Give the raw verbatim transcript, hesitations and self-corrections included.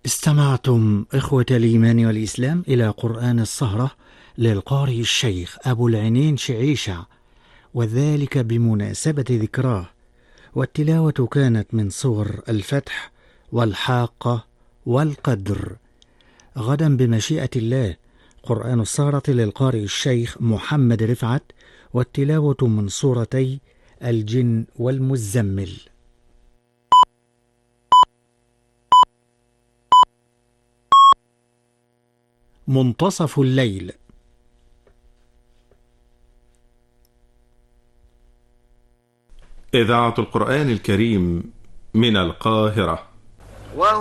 استمعتم إخوة الإيمان والإسلام إلى قرآن السهرة للقارئ الشيخ أبو العينين شعيشع، وذلك بمناسبة ذكراه، والتلاوة كانت من سور الفتح والحاقة والقدر. غدا بمشيئة الله قرآن السهرة للقارئ الشيخ محمد رفعت، والتلاوة من سورتي الجن والمزمل. منتصف الليل. إذاعة القرآن الكريم من القاهرة.